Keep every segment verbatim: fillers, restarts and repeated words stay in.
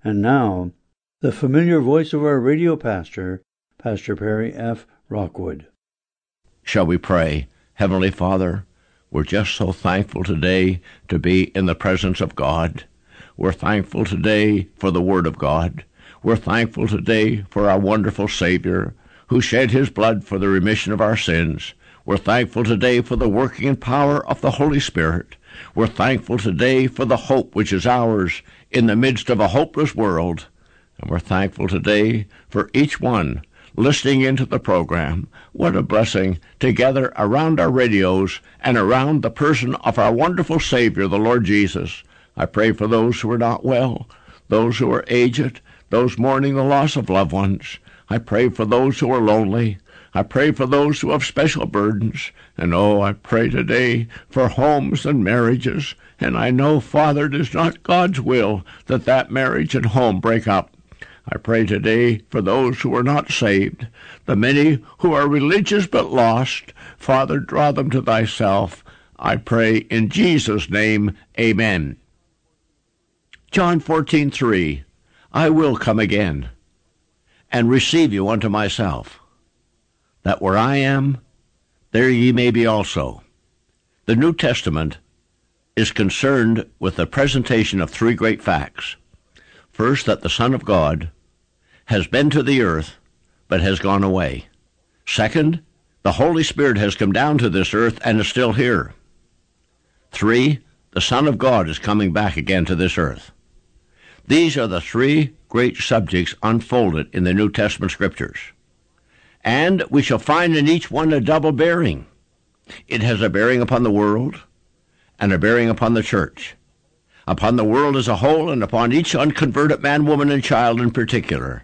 And now, the familiar voice of our radio pastor, Pastor Perry F. Rockwood. Shall we pray? Heavenly Father, we're just so thankful today to be in the presence of God. We're thankful today for the Word of God. We're thankful today for our wonderful Savior, who shed his blood for the remission of our sins. We're thankful today for the working and power of the Holy Spirit. We're thankful today for the hope which is ours in the midst of a hopeless world. And we're thankful today for each one listening into the program. What a blessing together around our radios and around the person of our wonderful Savior, the Lord Jesus. I pray for those who are not well, those who are aged, those mourning the loss of loved ones. I pray for those who are lonely. I pray for those who have special burdens. And oh, I pray today for homes and marriages. And I know, Father, it is not God's will that that marriage and home break up. I pray today for those who are not saved, the many who are religious but lost. Father, draw them to thyself. I pray in Jesus' name, amen. John fourteen three, I will come again and receive you unto myself, that where I am, there ye may be also. The New Testament is concerned with the presentation of three great facts. First, that the Son of God has been to the earth, but has gone away. Second, the Holy Spirit has come down to this earth and is still here. Three, the Son of God is coming back again to this earth. These are the three great subjects unfolded in the New Testament Scriptures. And we shall find in each one a double bearing. It has a bearing upon the world and a bearing upon the church, upon the world as a whole and upon each unconverted man, woman, and child in particular,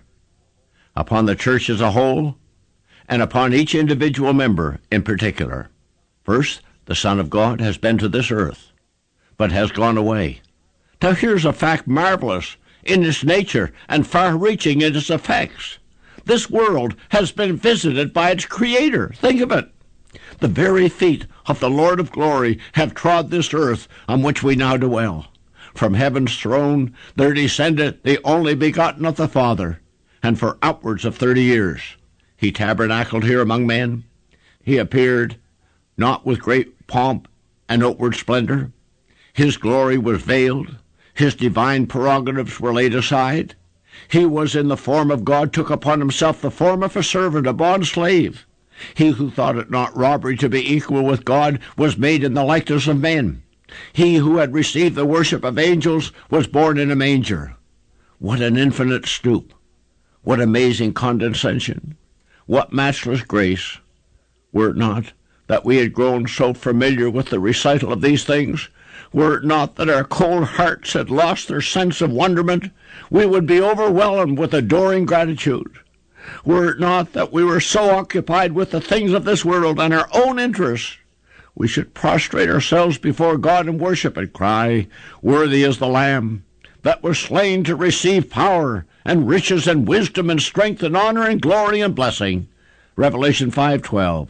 upon the church as a whole and upon each individual member in particular. First, the Son of God has been to this earth, but has gone away. Now here's a fact marvelous in its nature and far-reaching in its effects. This world has been visited by its Creator. Think of it. The very feet of the Lord of glory have trod this earth on which we now dwell. From heaven's throne there descended the only begotten of the Father, and for upwards of thirty years he tabernacled here among men. He appeared not with great pomp and outward splendor. His glory was veiled. His divine prerogatives were laid aside. He was in the form of God, took upon himself the form of a servant, a bond slave. He who thought it not robbery to be equal with God was made in the likeness of men. He who had received the worship of angels was born in a manger. What an infinite stoop! What amazing condescension! What matchless grace! Were it not that we had grown so familiar with the recital of these things, were it not that our cold hearts had lost their sense of wonderment, we would be overwhelmed with adoring gratitude. Were it not that we were so occupied with the things of this world and our own interests, we should prostrate ourselves before God and worship and cry, Worthy is the Lamb that was slain to receive power and riches and wisdom and strength and honor and glory and blessing. Revelation five twelve.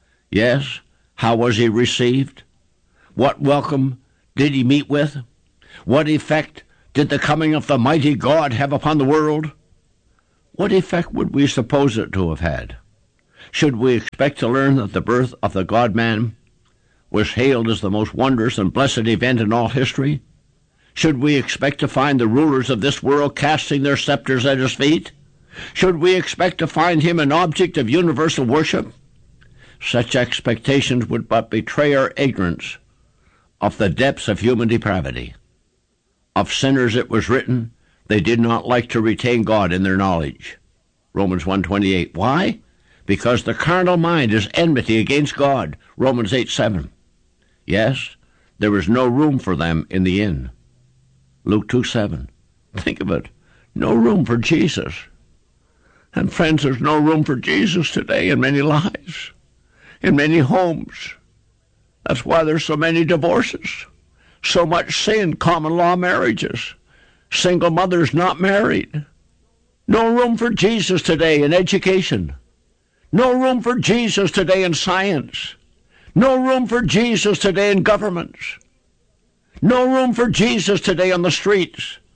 Yes, how was he received? What welcome did he meet with? What effect did the coming of the mighty God have upon the world? What effect would we suppose it to have had? Should we expect to learn that the birth of the God-man was hailed as the most wondrous and blessed event in all history? Should we expect to find the rulers of this world casting their scepters at his feet? Should we expect to find him an object of universal worship? Such expectations would but betray our ignorance of the depths of human depravity. Of sinners it was written, they did not like to retain God in their knowledge. Romans one twenty-eight. Why? Because the carnal mind is enmity against God. Romans eight seven. Yes, there was no room for them in the inn. Luke two seven. Think of it. No room for Jesus. And friends, there's no room for Jesus today in many lives, in many homes. That's why there's so many divorces, so much sin, common law marriages, single mothers not married. No room for Jesus today in education. No room for Jesus today in science. No room for Jesus today in governments. No room for Jesus today on the streets,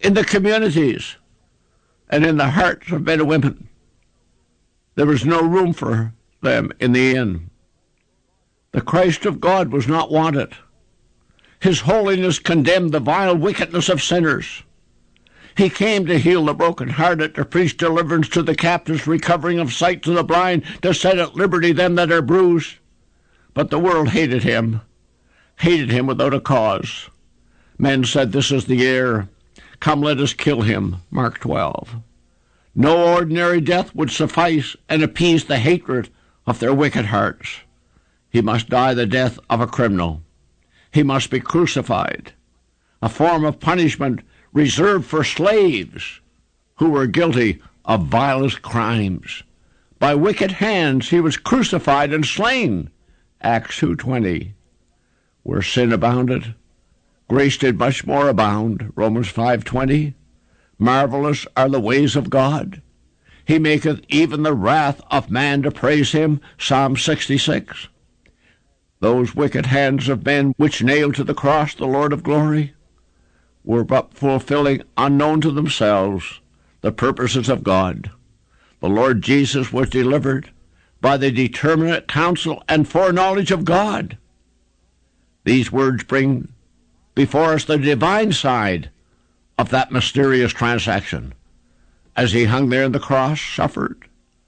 in the communities and in the hearts of men and women. There was no room for them in the inn. The Christ of God was not wanted. His holiness condemned the vile wickedness of sinners. He came to heal the brokenhearted, to preach deliverance to the captives, recovering of sight to the blind, to set at liberty them that are bruised. But the world hated him, hated him without a cause. Men said, "This is the heir. Come, let us kill him." Mark twelve. No ordinary death would suffice and appease the hatred of their wicked hearts. He must die the death of a criminal. He must be crucified, a form of punishment reserved for slaves who were guilty of vilest crimes. By wicked hands he was crucified and slain. Acts two twenty. Where sin abounded, grace did much more abound. Romans five twenty. Marvelous are the ways of God. He maketh even the wrath of man to praise him. Psalm sixty-six. Those wicked hands of men which nailed to the cross the Lord of glory were but fulfilling, unknown to themselves, the purposes of God. The Lord Jesus was delivered by the determinate counsel and foreknowledge of God. These words bring before us the divine side of that mysterious transaction. As he hung there on the cross, suffered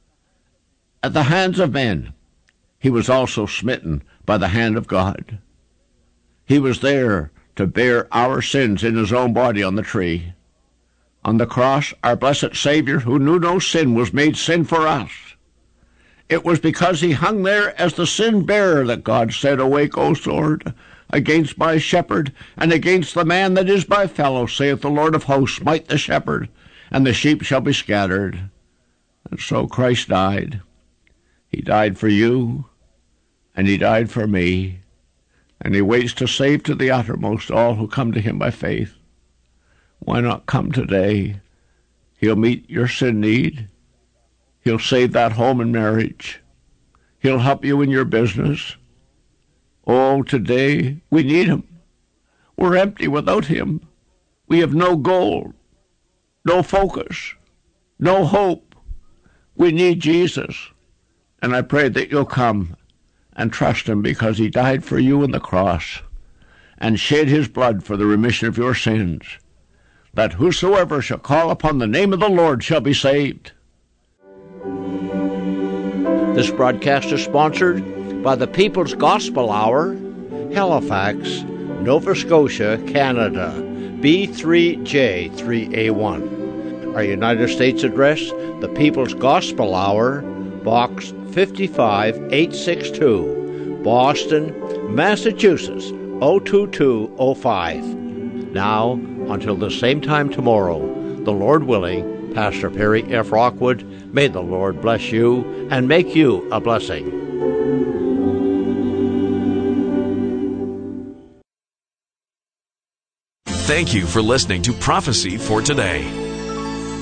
at the hands of men, he was also smitten by the hand of God. He was there to bear our sins in his own body on the tree. On the cross, our blessed Savior, who knew no sin, was made sin for us. It was because he hung there as the sin-bearer that God said, "Awake, O sword, against my shepherd, and against the man that is my fellow, saith the Lord of hosts, smite the shepherd, and the sheep shall be scattered." And so Christ died. He died for you, and he died for me, and he waits to save to the uttermost all who come to him by faith. Why not come today? He'll meet your sin need. He'll save that home and marriage. He'll help you in your business. Oh, today we need him. We're empty without him. We have no goal, no focus, no hope. We need Jesus. And I pray that you'll come and trust him, because he died for you on the cross and shed his blood for the remission of your sins, that whosoever shall call upon the name of the Lord shall be saved. This broadcast is sponsored by the People's Gospel Hour, Halifax, Nova Scotia, Canada, B three J three A one. Our United States address, the People's Gospel Hour, Box fifty-five eight sixty-two, Boston, Massachusetts, oh two two oh five. Now, until the same time tomorrow, the Lord willing, Pastor Perry F. Rockwood, may the Lord bless you and make you a blessing. Thank you for listening to Prophecy for Today.